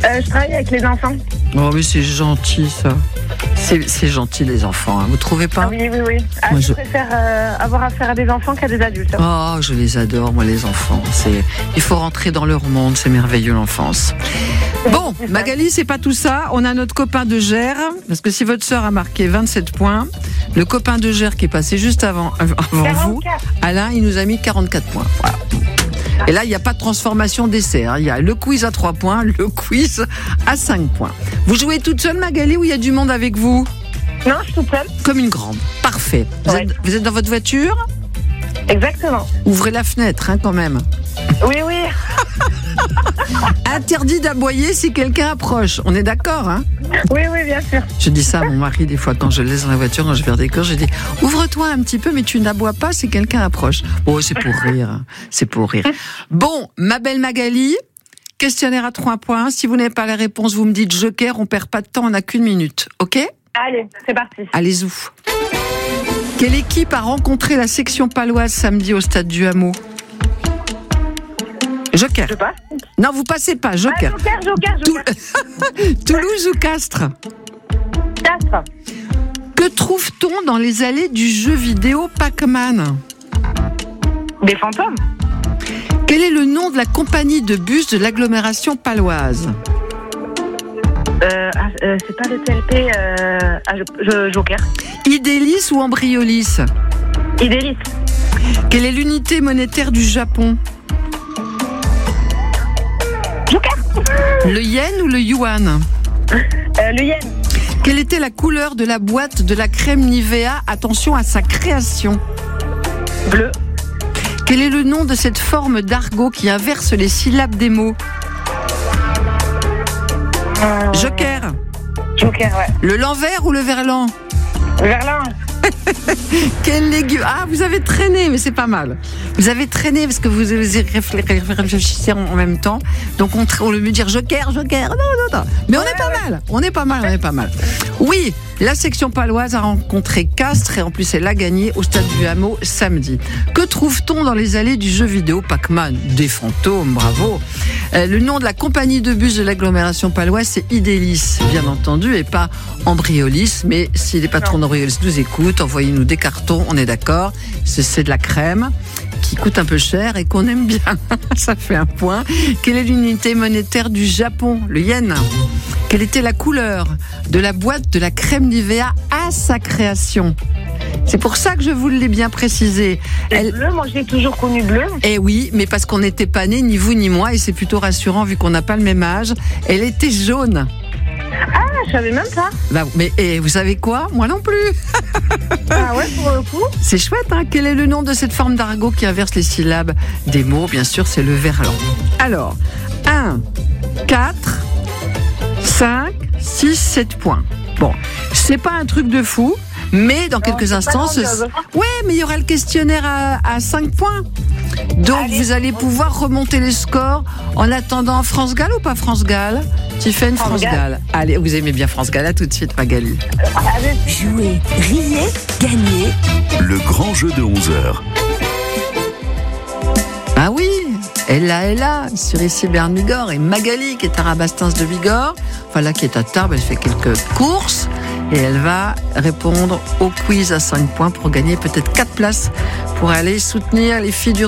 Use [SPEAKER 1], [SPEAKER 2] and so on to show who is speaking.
[SPEAKER 1] Je travaille avec les enfants.
[SPEAKER 2] Oh, mais c'est gentil, ça. C'est gentil, les enfants, hein. Vous trouvez pas?
[SPEAKER 1] Oui.
[SPEAKER 2] Moi,
[SPEAKER 1] je préfère avoir affaire à des enfants qu'à des adultes.
[SPEAKER 2] Oh, je les adore, moi, les enfants. Il faut rentrer dans leur monde, c'est merveilleux, l'enfance. Bon, Magali, c'est pas tout ça. On a notre copain de Gers, parce que si votre sœur a marqué 27 points, le copain de Gers qui est passé juste avant vous, Alain, il nous a mis 44 points. Voilà. Et là, il n'y a pas de transformation d'essai. Il y a le quiz à 3 points, le quiz à 5 points. Vous jouez toute seule, Magali, ou il y a du monde avec vous?
[SPEAKER 1] Non, je suis toute seule.
[SPEAKER 2] Comme une grande. Parfait. Vous êtes dans votre voiture?
[SPEAKER 1] Exactement.
[SPEAKER 2] Ouvrez la fenêtre, quand même.
[SPEAKER 1] Oui.
[SPEAKER 2] Interdit d'aboyer si quelqu'un approche. On est d'accord, hein?
[SPEAKER 1] Oui, bien sûr.
[SPEAKER 2] Je dis ça à mon mari des fois quand je le laisse dans la voiture, quand je vais faire des courses, je dis ouvre-toi un petit peu, mais tu n'aboies pas si quelqu'un approche. Oh, c'est pour rire. C'est pour rire. Bon, ma belle Magali, questionnaire à 3 points. Si vous n'avez pas la réponse, vous me dites joker, on perd pas de temps, on n'a qu'1 minute. Ok?
[SPEAKER 1] Allez, c'est parti.
[SPEAKER 2] Allez-y. Quelle équipe a rencontré la section paloise samedi au stade du Hameau? Joker.
[SPEAKER 1] Je passe.
[SPEAKER 2] Non, vous passez pas. Joker.
[SPEAKER 1] Joker.
[SPEAKER 2] Toulouse ou Castres?
[SPEAKER 1] Castres.
[SPEAKER 2] Que trouve-t-on dans les allées du jeu vidéo Pac-Man?
[SPEAKER 1] Des fantômes.
[SPEAKER 2] Quel est le nom de la compagnie de bus de l'agglomération paloise?
[SPEAKER 1] C'est pas le TLP. Joker.
[SPEAKER 2] Idélis ou Embryolis?
[SPEAKER 1] Idélis.
[SPEAKER 2] Quelle est l'unité monétaire du Japon?
[SPEAKER 1] Joker.
[SPEAKER 2] Le yen ou le yuan?
[SPEAKER 1] Le yen.
[SPEAKER 2] Quelle était la couleur de la boîte de la crème Nivea? Attention à sa création.
[SPEAKER 1] Bleu.
[SPEAKER 2] Quel est le nom de cette forme d'argot qui inverse les syllabes des mots? Joker.
[SPEAKER 1] Joker, ouais.
[SPEAKER 2] Le l'envers ou le verlan?
[SPEAKER 1] Verlan.
[SPEAKER 2] Quel légume? Ah, vous avez traîné, mais c'est pas mal. Vous avez traîné parce que vous réfléchissez en même temps. Donc on le veut dire joker. Non. Mais on est pas mal. Oui, la section paloise a rencontré Castres et en plus elle a gagné au stade du Hameau samedi. Que trouve-t-on dans les allées du jeu vidéo Pac-Man? Des fantômes, bravo. Le nom de la compagnie de bus de l'agglomération paloise, c'est Idélis, bien entendu, et pas Embryolis. Mais si les patrons d'Embryolis nous écoutent, envoyez-nous des cartons, on est d'accord. C'est de la crème qui coûte un peu cher et qu'on aime bien. Ça fait 1 point. Quelle est l'unité monétaire du Japon? Le yen. Quelle était la couleur de la boîte de la crème Nivea à sa création? C'est pour ça que je vous l'ai bien précisé.
[SPEAKER 1] Bleu, moi j'ai toujours connu bleu.
[SPEAKER 2] Eh oui, mais parce qu'on n'était pas nés, ni vous ni moi, et c'est plutôt rassurant vu qu'on n'a pas le même âge. Elle était jaune.
[SPEAKER 1] Ah, je savais même pas.
[SPEAKER 2] Mais vous savez quoi? Moi non plus.
[SPEAKER 1] Ah ouais, pour le coup.
[SPEAKER 2] C'est chouette, hein? Quel est le nom de cette forme d'argot qui inverse les syllabes des mots? Bien sûr, c'est le verlan. Alors, 1, 4, 5, 6, 7 points. Bon, c'est pas un truc de fou, mais dans quelques instants... Ouais, mais il y aura le questionnaire à 5 points. Donc vous allez pouvoir remonter les scores en attendant France Gall ou pas France Gall? Tiffaine, France Gall. Allez, vous aimez bien France Gall, à tout de suite Magali.
[SPEAKER 3] Jouez, riez, gagnez.
[SPEAKER 4] Le grand jeu de 11h.
[SPEAKER 2] Ah oui, elle est là, sur ici Berne Bigorre, et Magali qui est à Rabastens de Bigorre, enfin là qui est à Tarbes, elle fait quelques courses et elle va répondre au quiz à 5 points pour gagner peut-être 4 places pour aller soutenir les filles du